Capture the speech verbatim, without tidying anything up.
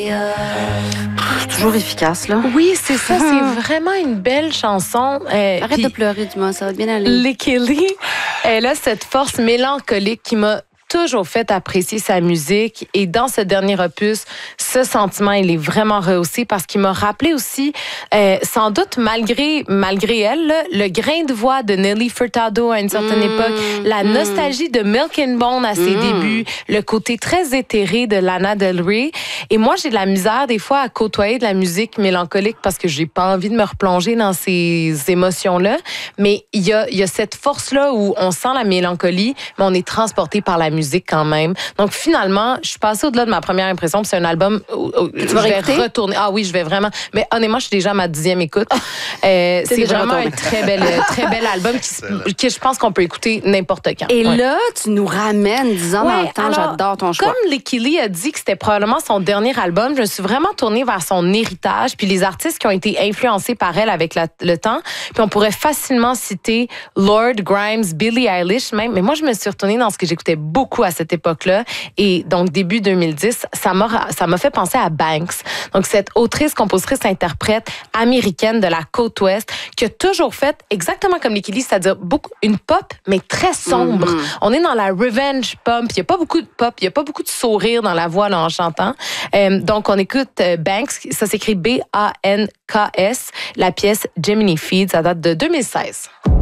Toujours efficace, là. Oui, c'est ça. C'est vraiment une belle chanson. Euh, Arrête puis de pleurer, du moins, ça va bien aller. Lekili, elle a cette force mélancolique qui m'a toujours fait apprécier sa musique. Et dans ce dernier opus, ce sentiment, il est vraiment rehaussé parce qu'il m'a rappelé aussi, euh, sans doute malgré malgré elle, là, le grain de voix de Nelly Furtado à une certaine Mmh, époque, la mmh. nostalgie de Milk and Bone à ses Mmh. débuts, le côté très éthéré de Lana Del Rey. Et moi, j'ai de la misère des fois à côtoyer de la musique mélancolique parce que j'ai pas envie de me replonger dans ces émotions-là. Mais il y a, il y a cette force-là où on sent la mélancolie, mais on est transporté par la musique quand même. Donc finalement, je suis passée au-delà de ma première impression. Puis c'est un album où, où Tu je vas vais réécouter? retourner. Ah oui, je vais vraiment. Mais honnêtement, je suis déjà à ma dixième écoute. Euh, c'est déjà vraiment retourné. un très bel, très bel album qui, qui je pense qu'on peut écouter n'importe quand. Et Ouais. là, tu nous ramènes dix ans Ouais, dans le temps. alors, J'adore ton choix. Comme Lekili a dit que c'était probablement son dernier album, je me suis vraiment tournée vers son héritage puis les artistes qui ont été influencés par elle avec la- le temps. Puis on pourrait facilement citer Lord, Grimes, Billie Eilish même. Mais moi, je me suis retournée dans ce que j'écoutais beaucoup à cette époque-là. Et donc, début deux mille dix, ça m'a, ça m'a fait penser à Banks. Donc, cette autrice, compositrice, interprète américaine de la côte ouest qui a toujours fait exactement comme Lekili, c'est-à-dire beaucoup, une pop, mais très sombre. Mm-hmm. On est dans la revenge pop. Il n'y a pas beaucoup de pop, il n'y a pas beaucoup de sourire dans la voix là, en chantant. Euh, donc, on écoute euh, Banks, ça s'écrit B A N K S, la pièce Gemini Feed, ça date de deux mille seize.